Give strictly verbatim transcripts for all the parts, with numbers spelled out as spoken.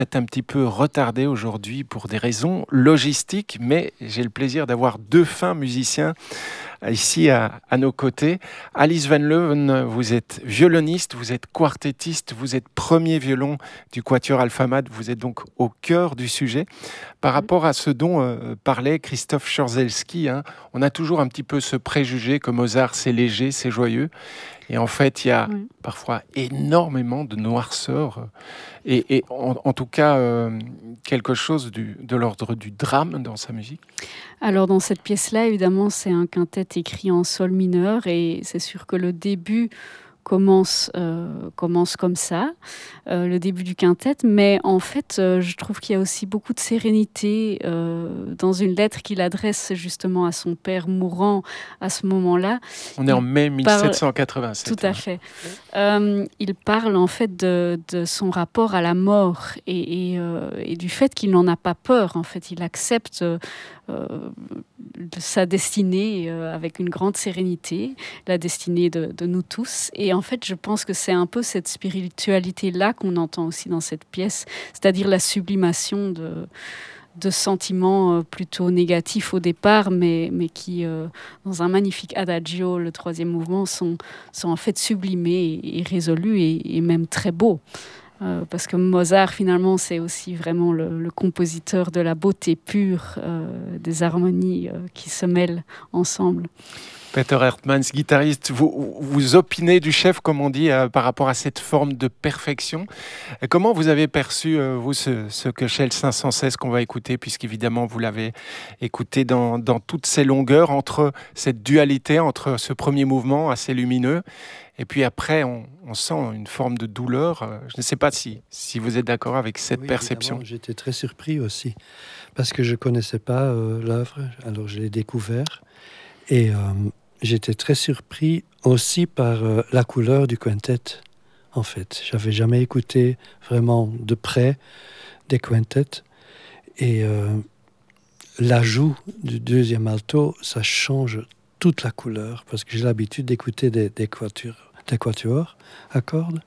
est un petit peu retardé aujourd'hui pour des raisons logistiques, mais j'ai le plaisir d'avoir deux fins musiciens ici à, à nos côtés. Alice Van Leuven, vous êtes violoniste, vous êtes quartettiste, vous êtes premier violon du Quatuor Alphamad, vous êtes donc au cœur du sujet. Par rapport à ce dont euh, parlait Christophe Scherzelski, hein, on a toujours un petit peu ce préjugé que Mozart c'est léger, c'est joyeux. Et en fait, il y a Oui. parfois énormément de noirceur et, et en, en tout cas euh, quelque chose du, de l'ordre du drame dans sa musique. Alors dans cette pièce-là, évidemment, c'est un quintet écrit en sol mineur et c'est sûr que le début commence, euh, commence comme ça, euh, le début du quintet, mais en fait, euh, je trouve qu'il y a aussi beaucoup de sérénité euh, dans une lettre qu'il adresse justement à son père mourant à ce moment-là. On est en mai parle- mille sept cent quatre-vingt-sept. Tout à hein. fait. Euh, il parle en fait de, de son rapport à la mort et, et, euh, et du fait qu'il n'en a pas peur. En fait, il accepte euh, de sa destinée euh, avec une grande sérénité, la destinée de, de nous tous. Et en fait, je pense que c'est un peu cette spiritualité-là qu'on entend aussi dans cette pièce, c'est-à-dire la sublimation de de sentiments euh, plutôt négatifs au départ, mais, mais qui, euh, dans un magnifique adagio, le troisième mouvement, sont, sont en fait sublimés et, et résolus et, et même très beaux. Euh, parce que Mozart, finalement, c'est aussi vraiment le, le compositeur de la beauté pure, euh, des harmonies euh, qui se mêlent ensemble. Peter Hertmans, guitariste, vous, vous opinez du chef, comme on dit, euh, par rapport à cette forme de perfection. Et comment vous avez perçu, euh, vous, ce, ce Köchel cinq cent seize qu'on va écouter, puisqu'évidemment, vous l'avez écouté dans, dans toutes ses longueurs, entre cette dualité, entre ce premier mouvement assez lumineux, et puis après, on, on sent une forme de douleur. Euh, Je ne sais pas si, si vous êtes d'accord avec cette Oui, perception. évidemment, j'étais très surpris aussi, parce que je ne connaissais pas euh, l'œuvre, alors je l'ai découvert. Et euh, j'étais très surpris aussi par euh, la couleur du quintet, en fait. J'avais jamais écouté vraiment de près des quintets. Et euh, l'ajout du deuxième alto, ça change toute la couleur, parce que j'ai l'habitude d'écouter des, des quatuors, des quatuors à cordes.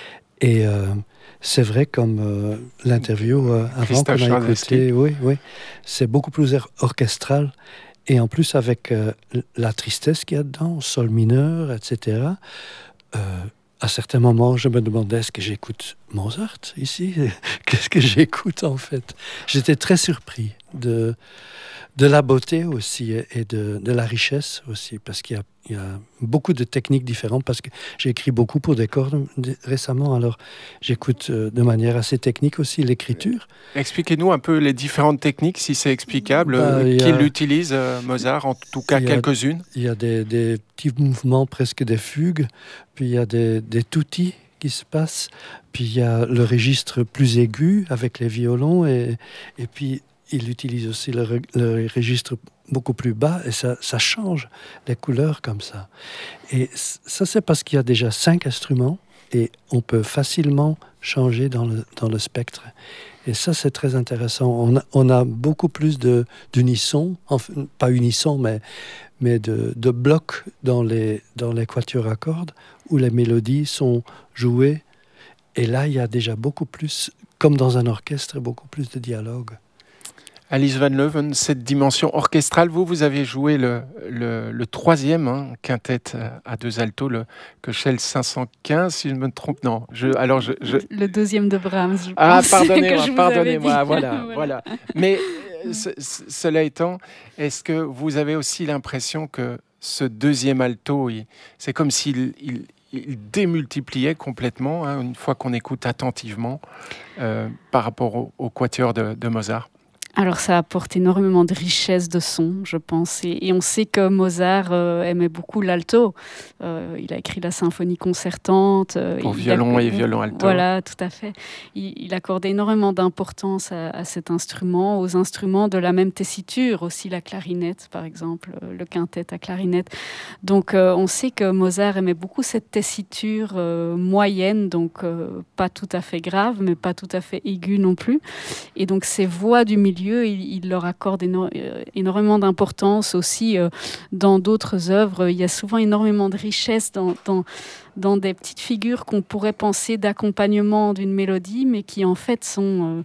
Et euh, c'est vrai, comme euh, l'interview euh, avant Christophe qu'on a Scherzelski. écouté, oui, oui, c'est beaucoup plus or- orchestral. Et en plus, avec euh, la tristesse qu'il y a dedans, sol mineur, et cetera, euh, à certains moments, je me demandais, est-ce que j'écoute Mozart ici? Qu'est-ce que j'écoute en fait? J'étais très surpris de, de la beauté aussi et de, de la richesse aussi, parce qu'il y a, il y a beaucoup de techniques différentes, parce que j'ai écrit beaucoup pour des cordes récemment, alors j'écoute euh, de manière assez technique aussi l'écriture. Expliquez-nous un peu les différentes techniques, si c'est explicable, Bah, euh, il y a- qu'il utilise, euh, Mozart, en tout cas il y a- quelques-unes. Il y a des, des petits mouvements, presque des fugues, puis il y a des, des tutti qui se passent, puis il y a le registre plus aigu avec les violons, et, et puis il utilise aussi le, re- le registre beaucoup plus bas, et ça, ça change les couleurs comme ça. Et c- ça, c'est parce qu'il y a déjà cinq instruments, et on peut facilement changer dans le, dans le spectre. Et ça, c'est très intéressant. On a, on a beaucoup plus de, d'unisson, enfin, pas unisson, mais, mais de, de blocs dans les, dans les quatuors à cordes, où les mélodies sont jouées. Et là, il y a déjà beaucoup plus, comme dans un orchestre, beaucoup plus de dialogue. Alice Van Leuven, cette dimension orchestrale, vous, vous avez joué le, le, le troisième hein, quintet à deux altos, le Köchel cinq cent quinze, si je ne me trompe. Non, je, alors je, je... Le deuxième de Brahms, je Ah, pense, que pardonnez-moi, je vous pardonnez-moi, avais dit. voilà, voilà. Mais euh, ce- ce- cela étant, est-ce que vous avez aussi l'impression que ce deuxième alto, il- c'est comme s'il il, il démultipliait complètement, hein, une fois qu'on écoute attentivement, euh, par rapport au, au quatuor de, de Mozart? Alors ça apporte énormément de richesse de son, je pense. Et, et on sait que Mozart euh, aimait beaucoup l'alto. Euh, il a écrit la symphonie concertante. euh, Pour il violon a- et violon alto. Voilà, tout à fait. Il, il accordait énormément d'importance à, à cet instrument, aux instruments de la même tessiture, aussi la clarinette, par exemple, euh, le quintet à clarinette. Donc euh, on sait que Mozart aimait beaucoup cette tessiture euh, moyenne, donc euh, pas tout à fait grave, mais pas tout à fait aiguë non plus. Et donc ces voix du milieu lieux, il, il leur accorde éno- euh, énormément d'importance aussi euh, dans d'autres œuvres. Il y a souvent énormément de richesse dans, dans, dans des petites figures qu'on pourrait penser d'accompagnement d'une mélodie, mais qui en fait sont, euh,